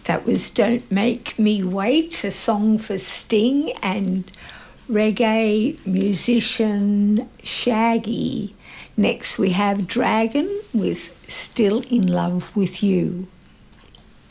That was Don't Make Me Wait, a song for Sting and reggae musician Shaggy. Next we have Dragon with Still in Love with You.